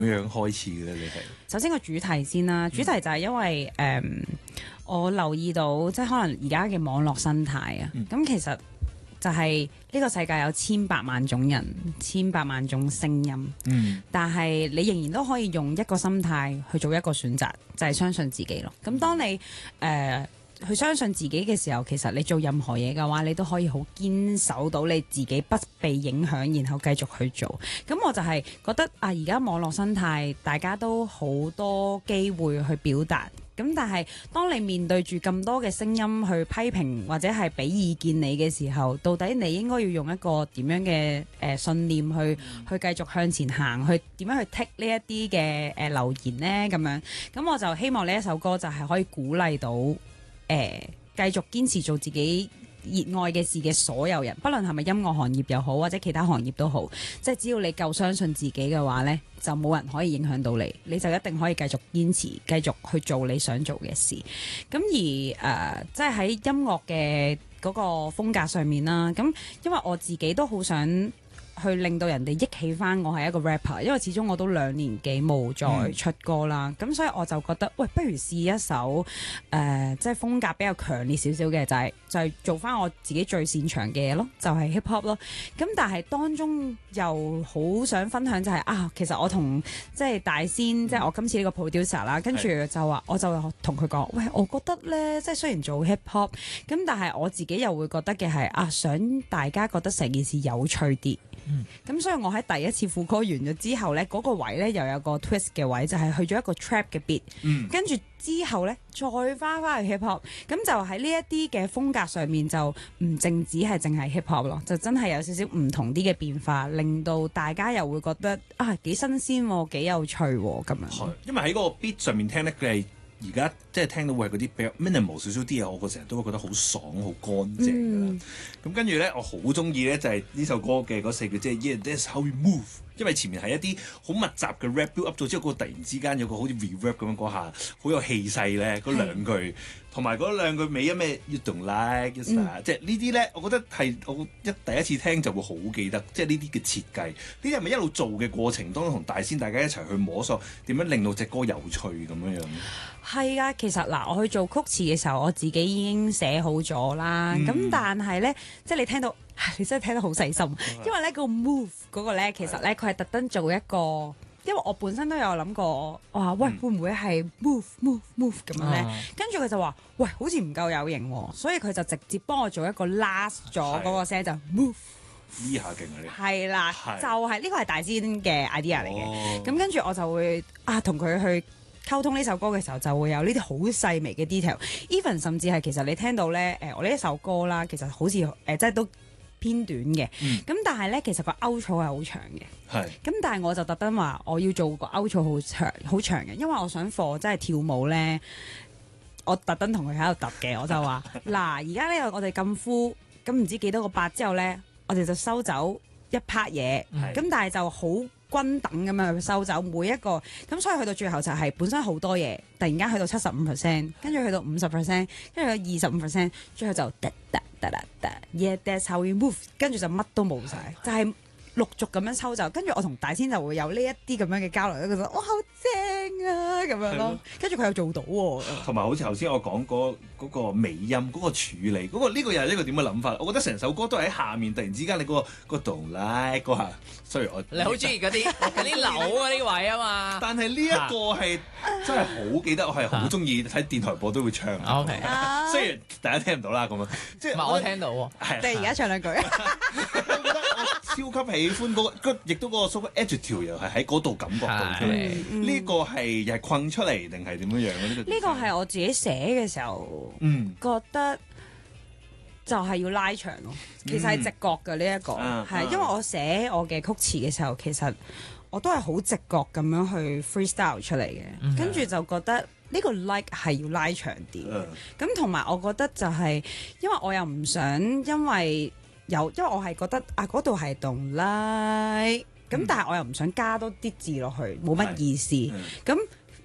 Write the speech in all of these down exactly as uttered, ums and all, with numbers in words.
點樣開始嘅咧？你係首先個主題先啦，主題就係因為誒、嗯，我留意到即係可能而家嘅網絡生態啊，咁、嗯、其實就係呢個世界有千百萬種人，千百萬種聲音，嗯，但係你仍然都可以用一個心態去做一個選擇，就係、是、相信自己咯。咁當你誒。呃去相信自己嘅時候，其實你做任何嘢嘅話，你都可以好堅守到你自己不被影響，然後繼續去做。咁我就係覺得啊，而家網絡生態大家都好多機會去表達。咁但係當你面對住咁多嘅聲音去批評或者係俾意見你嘅時候，到底你應該要用一個點樣嘅誒、呃、信念去、嗯、去繼續向前行，去點樣去剔呢一啲嘅誒留言呢？咁樣，咁我就希望呢一首歌就係可以鼓勵到誒、呃，繼續堅持做自己熱愛嘅事嘅所有人，不論係咪音樂行業又好，或者其他行業都好，即係只要你夠相信自己嘅話呢，就冇人可以影響到你，你就一定可以繼續堅持，繼續去做你想做嘅事。咁而誒、呃，即係喺音樂嘅嗰個風格上面啦，咁因為我自己都好想去令到人哋憶起翻我係一個 rapper， 因為始終我都兩年幾冇再出歌啦，咁、嗯、所以我就覺得，喂，不如試一首誒、呃，即係風格比較強烈少少嘅，就係、是、就係、是、做翻我自己最擅長嘅嘢咯，就係、是、hip hop 咯。咁但係當中又好想分享就係、是、啊，其實我同即係大仙，即係、嗯、我今次呢個 producer 啦，跟住就話，我就同佢講，喂，我覺得咧，即係雖然做 hip hop，咁但係我自己又會覺得嘅係啊，想大家覺得成件事有趣啲。咁、嗯、所以我喺第一次副歌完咗之後呢，嗰、那個位呢又有個 twist 嘅位，就係、是、去咗一個 trap 嘅 beat，跟住之後呢，再翻翻去 hip hop，咁就喺呢一啲嘅風格上面就唔淨止係淨係 hip hop 咯，就真係有少少唔同啲嘅變化，令到大家又會覺得啊幾新鮮，幾有趣咁樣。係， 因為喺嗰個 beat 上面聽呢，佢係而家即係聽到會係嗰啲比較 minimal 少少啲嘢，我個成日都會覺得好爽、好乾淨㗎啦。咁跟住咧，我好中意咧就係、是、呢首歌嘅嗰四句，即係 Yeah, that's how we move。因為前面係一啲好密集嘅 rap build up 咗之後，嗰個突然之間有個好似 reverb 咁樣嗰下，好有氣勢咧。嗰兩句同埋嗰兩句尾音咩 You don't like it、嗯、即係呢啲咧，我覺得係我一第一次聽就會好記得，即係呢啲嘅設計。呢啲係咪一路做嘅過程當中同大仙大家一齊去摸索點樣令到隻歌有趣咁樣樣？ 係啊，其實嗱，我去做曲詞嘅時候，我自己已經寫好咗啦。咁、嗯、但係咧，即係你聽到，你真係聽得好細心，嗯、因為咧、個 move 嗰個咧，其實咧佢係特登做一個，因為我本身都有諗過，我話喂、嗯、會唔會係 move move move 咁樣咧？啊、跟住佢就話喂，好似唔夠有型喎，所以佢就直接幫我做一個 last 咗嗰個聲就 move。 呢下勁啊！ 係啦，就係、是、呢、呢個係大仙嘅 idea 嚟嘅。咁、哦、跟住我就會啊，同佢去溝通呢首歌嘅時候，就會有呢啲好細微嘅 detail。even 甚至係其實你聽到咧，誒、呃、我呢一首歌啦，其實好似誒、呃、即係都偏短嘅。咁、嗯、但係咧，其實個 outro 係好長嘅。係。咁但係我就特登話我要做個 outro 好長好長嘅，因為我想課即係跳舞咧，我特登同佢喺度揼嘅，我就話嗱，而家呢我哋咁 full，咁唔知幾多個八之後咧，我哋就收走一 part 嘢，咁但係就好均等咁樣去收走每一個，咁所以去到最後就係本身好多嘢，突然間去到七十五 percent， 跟住去到五十 percent， 跟住去二十五 percent， 最後就得得得得得 Yeah, that's how we move， 跟住就乜都冇晒，就係、是。陸續咁樣抽走，跟住我同大仙就會有呢一啲咁樣嘅交流，覺得哇好正啊咁樣咯，跟住佢又做到喎， 同埋好似頭先我講嗰嗰個尾音嗰、嗰個處理，嗰、嗰個呢、呢個又係一個點嘅諗法？我覺得成首歌都係喺下面，突然之間你嗰、嗰個、嗰個動拉嗰下，雖然我你好中意嗰啲嗰啲樓嗰啲位啊嘛， 但係呢一個係真係好記得，我係好中意喺電台播都會唱。O K，雖然大家聽唔到啦咁樣，即係我聽到喎， 你而家唱兩句。 超級喜歡嗰、那個，亦都嗰個 super adjective 又係喺嗰度感覺到出嚟。呢、嗯、個係又係困出嚟定係點樣樣呢？ 呢個係我自己寫嘅時候，嗯，覺得就係要拉長咯。其實係直覺嘅呢一個，係、啊、因為我寫我嘅曲詞嘅時候，其實我都係好直覺咁樣去 freestyle 出嚟嘅。嗯、跟住就覺得呢個 like 係要拉長啲。咁同埋我覺得就係、是，因為我又唔想因為。有，因為我係覺得啊，嗰度係動拉，咁但係我又唔想加多啲字落去，冇乜意思。咁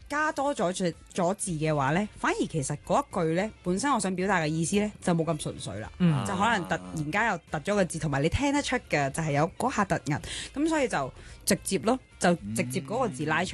加多咗咗咗字嘅話咧，反而其實嗰一句咧本身我想表達嘅意思咧就冇咁純粹啦， 嗯就可能突然間又突咗個字，同埋你聽得出嘅就係有嗰下突兀，咁所以就直接咯，就直接嗰個字拉長。